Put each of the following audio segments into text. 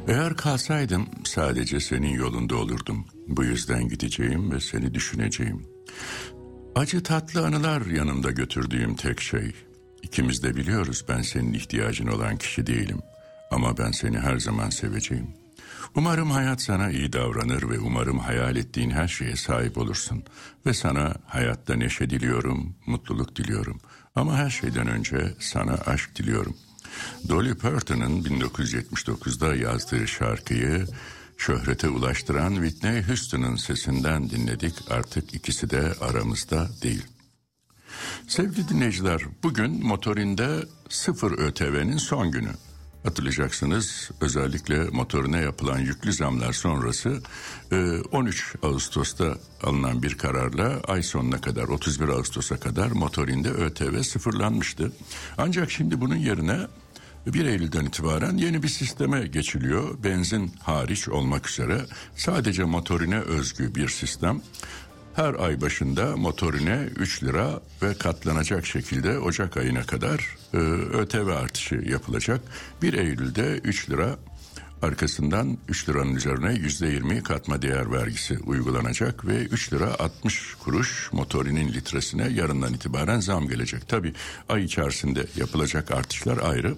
Eğer kalsaydım sadece senin yolunda olurdum. Bu yüzden gideceğim ve seni düşüneceğim. Acı tatlı anılar yanımda götürdüğüm tek şey. İkimiz de biliyoruz ben senin ihtiyacın olan kişi değilim. Ama ben seni her zaman seveceğim. Umarım hayat sana iyi davranır ve umarım hayal ettiğin her şeye sahip olursun. Ve sana hayatta neşe diliyorum, mutluluk diliyorum. Ama her şeyden önce sana aşk diliyorum. Dolly Parton'ın 1979'da yazdığı şarkıyı şöhrete ulaştıran Whitney Houston'ın sesinden dinledik. Artık ikisi de aramızda değil. Sevgili dinleyiciler, bugün motorinde 0 ÖTV'nin son günü. Hatırlayacaksınız, özellikle motorine yapılan yüklü zamlar sonrası 13 Ağustos'ta alınan bir kararla ay sonuna kadar 31 Ağustos'a kadar motorinde ÖTV sıfırlanmıştı. Ancak şimdi bunun yerine 1 Eylül'den itibaren yeni bir sisteme geçiliyor. Benzin hariç olmak üzere sadece motorine özgü bir sistem. Her ay başında motorine 3 lira ve katlanacak şekilde Ocak ayına kadar ÖTV artışı yapılacak. 1 Eylül'de 3 lira, arkasından 3 liranın üzerine %20 katma değer vergisi uygulanacak ve 3 lira 60 kuruş motorinin litresine yarından itibaren zam gelecek. Tabii ay içerisinde yapılacak artışlar ayrı.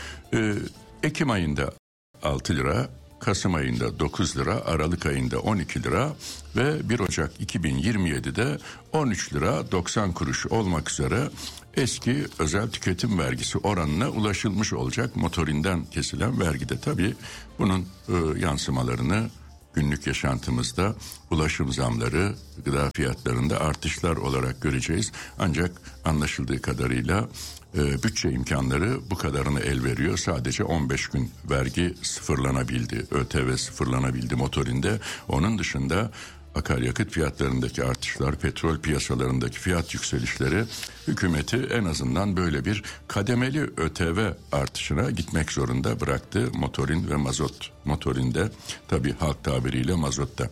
Ekim ayında 6 lira, Kasım ayında 9 lira, Aralık ayında 12 lira ve 1 Ocak 2027'de 13 lira 90 kuruş olmak üzere eski özel tüketim vergisi oranına ulaşılmış olacak motorinden kesilen vergide. Tabii bunun yansımalarını günlük yaşantımızda ulaşım zamları, gıda fiyatlarında artışlar olarak göreceğiz. Ancak anlaşıldığı kadarıyla bütçe imkanları bu kadarını el veriyor. Sadece 15 gün vergi sıfırlanabildi, ÖTV sıfırlanabildi motorinde. Onun dışında akaryakıt fiyatlarındaki artışlar, petrol piyasalarındaki fiyat yükselişleri hükümeti en azından böyle bir kademeli ÖTV artışına gitmek zorunda bıraktı. Motorin ve mazot motorinde, tabii halk tabiriyle mazotta.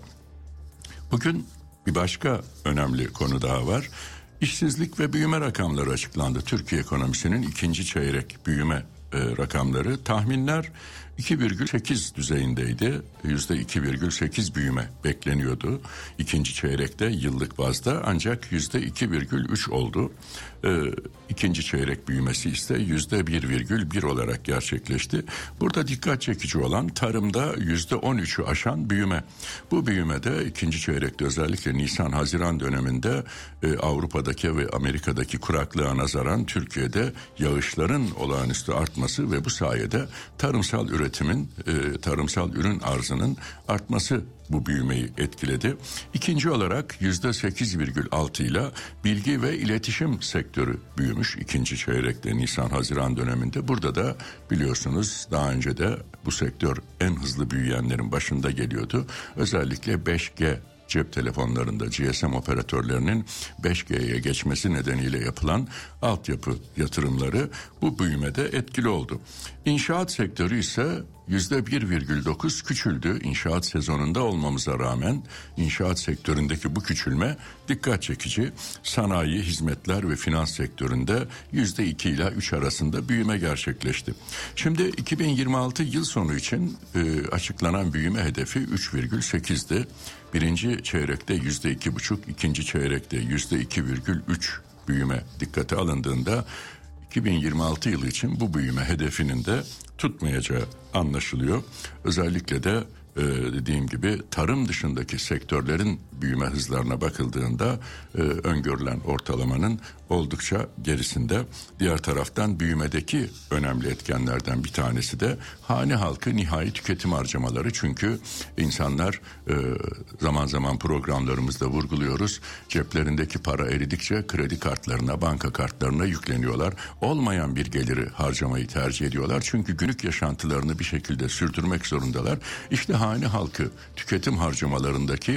Bugün bir başka önemli konu daha var. İşsizlik ve büyüme rakamları açıklandı. Türkiye ekonomisinin ikinci çeyrek büyüme rakamları, tahminler 2,8 düzeyindeydi. %2,8 büyüme bekleniyordu. İkinci çeyrekte yıllık bazda ancak %2,3 oldu. İkinci çeyrek büyümesi ise %1,1 olarak gerçekleşti. Burada dikkat çekici olan tarımda %13'ü aşan büyüme. Bu büyümede ikinci çeyrekte özellikle Nisan-Haziran döneminde Avrupa'daki ve Amerika'daki kuraklığa nazaran Türkiye'de yağışların olağanüstü artması ve bu sayede tarımsal üretimin, tarımsal ürün arzının artması bu büyümeyi etkiledi. İkinci olarak %8,6 ile bilgi ve iletişim sektörü büyümüş ikinci çeyrekte Nisan-Haziran döneminde. Burada da biliyorsunuz daha önce de bu sektör en hızlı büyüyenlerin başında geliyordu. Özellikle 5G cep telefonlarında GSM operatörlerinin 5G'ye geçmesi nedeniyle yapılan altyapı yatırımları bu büyümede etkili oldu. İnşaat sektörü ise %1,9 küçüldü. İnşaat sezonunda olmamıza rağmen inşaat sektöründeki bu küçülme dikkat çekici. Sanayi, hizmetler ve finans sektöründe %2 ile 3 arasında büyüme gerçekleşti. Şimdi 2026 yıl sonu için açıklanan büyüme hedefi 3,8'di. Birinci çeyrekte %2,5, ikinci çeyrekte %2,3 büyüme dikkate alındığında 2026 yılı için bu büyüme hedefinin de tutmayacağı anlaşılıyor. Özellikle de dediğim gibi tarım dışındaki sektörlerin büyüme hızlarına bakıldığında öngörülen ortalamanın oldukça gerisinde. Diğer taraftan büyümedeki önemli etkenlerden bir tanesi de hane halkı nihai tüketim harcamaları. Çünkü insanlar zaman zaman programlarımızda vurguluyoruz, ceplerindeki para eridikçe kredi kartlarına, banka kartlarına yükleniyorlar. Olmayan bir geliri harcamayı tercih ediyorlar. Çünkü günlük yaşantılarını bir şekilde sürdürmek zorundalar. İşte hane halkı tüketim harcamalarındaki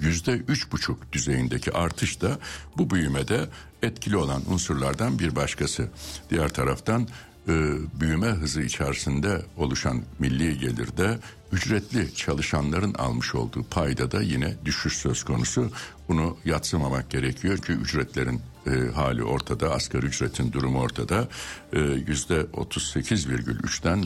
%3,5 düzeyindeki artış da bu büyümede etkili olan unsurlardan bir başkası. Diğer taraftan büyüme hızı içerisinde oluşan milli gelirde ücretli çalışanların almış olduğu payda da yine düşüş söz konusu. Bunu yadsımamak gerekiyor ki ücretlerin hali ortada, asgari ücretin durumu ortada. %38,3'ten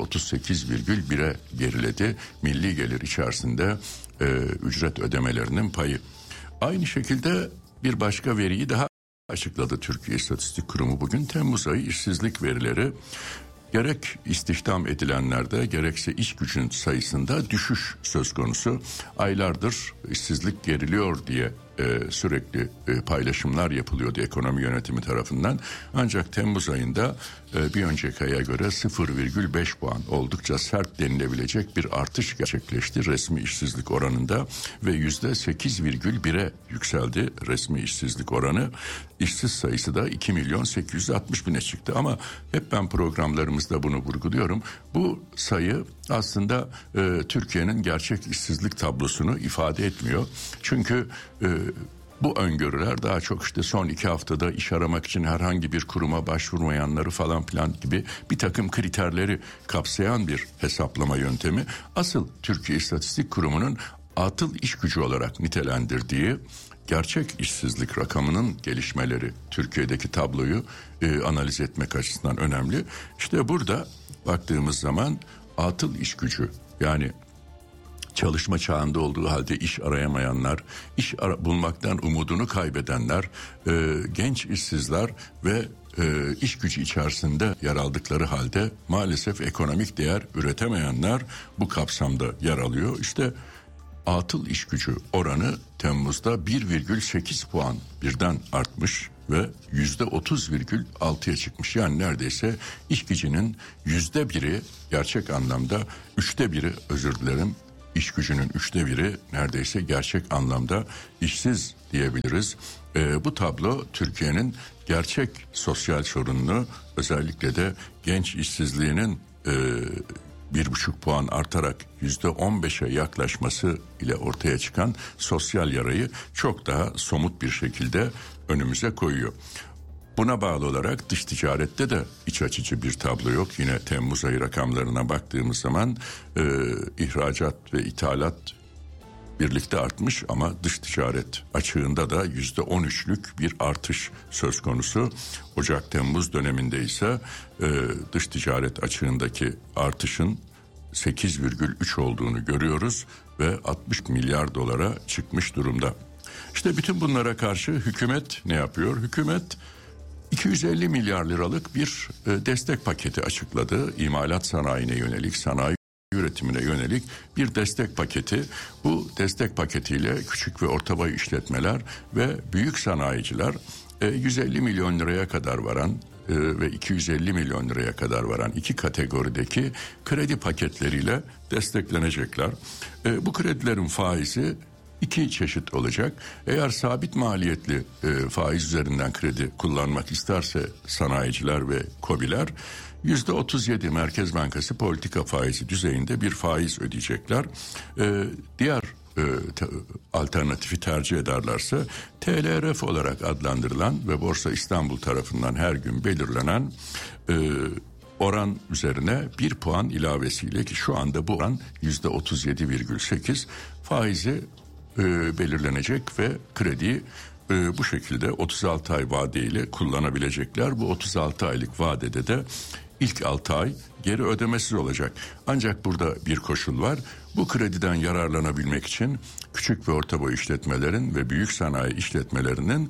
%38,1'e geriledi milli gelir içerisinde ücret ödemelerinin payı. Aynı şekilde bir başka veriyi daha açıkladı Türkiye İstatistik Kurumu bugün. Temmuz ayı işsizlik verileri gerek istihdam edilenlerde gerekse iş gücün sayısında düşüş söz konusu. Aylardır işsizlik geriliyor diye sürekli paylaşımlar yapılıyordu ekonomi yönetimi tarafından. Ancak Temmuz ayında bir önceki aya göre 0,5 puan oldukça sert denilebilecek bir artış gerçekleşti resmi işsizlik oranında ve %8,1'e yükseldi resmi işsizlik oranı. İşsiz sayısı da 2.860.000'e çıktı ama hep ben programlarımızda bunu vurguluyorum. Bu sayı aslında Türkiye'nin gerçek işsizlik tablosunu ifade etmiyor. Çünkü bu öngörüler daha çok işte son 2 haftada iş aramak için herhangi bir kuruma başvurmayanları falan filan gibi bir takım kriterleri kapsayan bir hesaplama yöntemi. Asıl Türkiye İstatistik Kurumu'nun atıl iş gücü olarak nitelendirdiği gerçek işsizlik rakamının gelişmeleri Türkiye'deki tabloyu analiz etmek açısından önemli. İşte burada baktığımız zaman atıl iş gücü, yani çalışma çağında olduğu halde iş arayamayanlar, bulmaktan umudunu kaybedenler, genç işsizler ve iş gücü içerisinde yer aldıkları halde maalesef ekonomik değer üretemeyenler bu kapsamda yer alıyor. İşte atıl iş gücü oranı Temmuz'da 1,8 puan birden artmış ve %30,6'ya çıkmış. Yani neredeyse iş gücünün %1'i, gerçek anlamda 1/3, özür dilerim, İş gücünün 1/3 neredeyse gerçek anlamda işsiz diyebiliriz. Bu tablo Türkiye'nin gerçek sosyal sorununu, özellikle de genç işsizliğinin 1,5 puan artarak %15'e yaklaşması ile ortaya çıkan sosyal yarayı çok daha somut bir şekilde önümüze koyuyor. Buna bağlı olarak dış ticarette de iç açıcı bir tablo yok. Yine Temmuz ayı rakamlarına baktığımız zaman ihracat ve ithalat birlikte artmış ama dış ticaret açığında da %13'lük bir artış söz konusu. Ocak-Temmuz döneminde ise dış ticaret açığındaki artışın 8,3 olduğunu görüyoruz ve 60 milyar dolara çıkmış durumda. İşte bütün bunlara karşı hükümet ne yapıyor? Hükümet 250 milyar liralık bir destek paketi açıkladı. İmalat sanayine yönelik, sanayi üretimine yönelik bir destek paketi. Bu destek paketiyle küçük ve orta boy işletmeler ve büyük sanayiciler 150 milyon liraya kadar varan ve 250 milyon liraya kadar varan iki kategorideki kredi paketleriyle desteklenecekler. Bu kredilerin faizi 2 çeşit olacak. Eğer sabit maliyetli faiz üzerinden kredi kullanmak isterse sanayiciler ve KOBİ'ler %37 Merkez Bankası politika faizi düzeyinde bir faiz ödeyecekler. Diğer alternatifi tercih ederlerse TLRF olarak adlandırılan ve Borsa İstanbul tarafından her gün belirlenen oran üzerine 1 puan ilavesiyle, ki şu anda bu oran %37,8 faizi belirlenecek ve krediyi bu şekilde 36 ay vadeyle kullanabilecekler. Bu 36 aylık vadede de ilk 6 ay geri ödemesiz olacak. Ancak burada bir koşul var. Bu krediden yararlanabilmek için küçük ve orta boy işletmelerin ve büyük sanayi işletmelerinin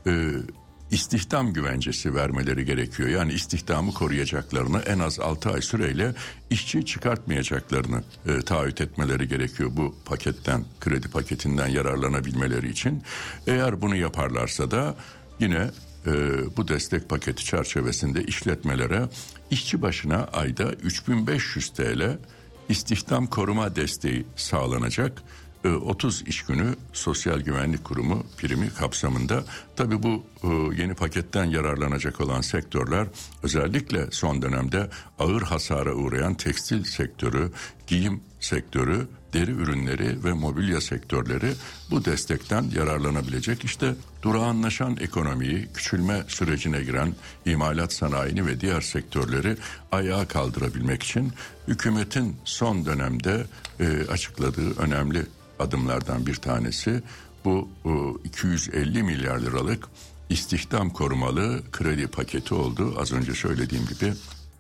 istihdam güvencesi vermeleri gerekiyor. Yani istihdamı koruyacaklarını, en az 6 ay süreyle işçi çıkartmayacaklarını taahhüt etmeleri gerekiyor bu paketten, kredi paketinden yararlanabilmeleri için. Eğer bunu yaparlarsa da yine bu destek paketi çerçevesinde işletmelere işçi başına ayda 3.500 TL istihdam koruma desteği sağlanacak. 30 iş günü Sosyal Güvenlik Kurumu primi kapsamında. Tabii bu yeni paketten yararlanacak olan sektörler özellikle son dönemde ağır hasara uğrayan tekstil sektörü, giyim sektörü, deri ürünleri ve mobilya sektörleri bu destekten yararlanabilecek. İşte durağanlaşan ekonomiyi, küçülme sürecine giren imalat sanayini ve diğer sektörleri ayağa kaldırabilmek için hükümetin son dönemde açıkladığı önemli adımlardan bir tanesi bu 250 milyar liralık istihdam korumalı kredi paketi oldu. Az önce söylediğim gibi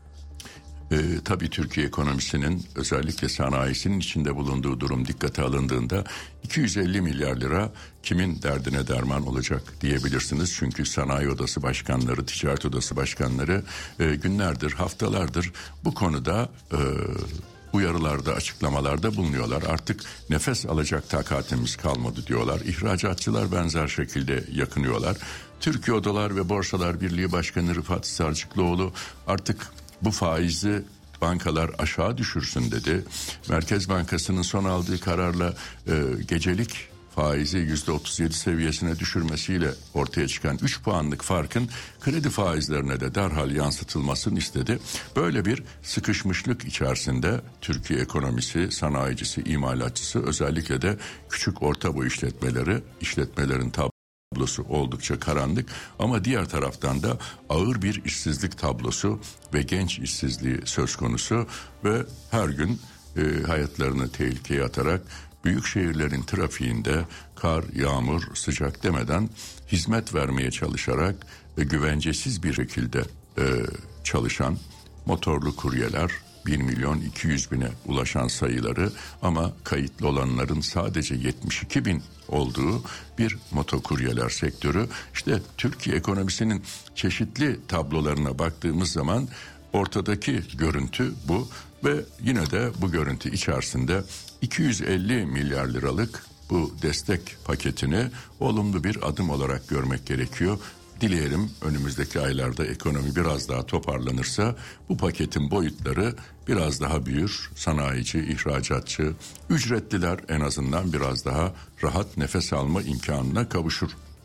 tabii Türkiye ekonomisinin özellikle sanayisinin içinde bulunduğu durum dikkate alındığında 250 milyar lira kimin derdine derman olacak diyebilirsiniz. Çünkü sanayi odası başkanları, ticaret odası başkanları günlerdir, haftalardır bu konuda uyarılarda, açıklamalarda bulunuyorlar. Artık nefes alacak takatimiz kalmadı diyorlar. İhracatçılar benzer şekilde yakınıyorlar. Türkiye Odalar ve Borsalar Birliği Başkanı Rıfat Sarcıklıoğlu artık bu faizi bankalar aşağı düşürsün dedi. Merkez Bankası'nın son aldığı kararla gecelik faizi %37 seviyesine düşürmesiyle ortaya çıkan 3 puanlık farkın kredi faizlerine de derhal yansıtılmasını istedi. Böyle bir sıkışmışlık içerisinde Türkiye ekonomisi, sanayicisi, imalatçısı, özellikle de küçük orta boy işletmelerin tablosu oldukça karanlık, ama diğer taraftan da ağır bir işsizlik tablosu ve genç işsizliği söz konusu ve her gün hayatlarını tehlikeye atarak büyük şehirlerin trafiğinde kar, yağmur, sıcak demeden hizmet vermeye çalışarak güvencesiz bir şekilde çalışan motorlu kuryeler 1.200.000'e ulaşan sayıları, ama kayıtlı olanların sadece 72.000 olduğu bir motokuryeler sektörü. İşte Türkiye ekonomisinin çeşitli tablolarına baktığımız zaman ortadaki görüntü bu ve yine de bu görüntü içerisinde 250 milyar liralık bu destek paketini olumlu bir adım olarak görmek gerekiyor. Dileyelim önümüzdeki aylarda ekonomi biraz daha toparlanırsa bu paketin boyutları biraz daha büyür. Sanayici, ihracatçı, ücretliler en azından biraz daha rahat nefes alma imkanına kavuşur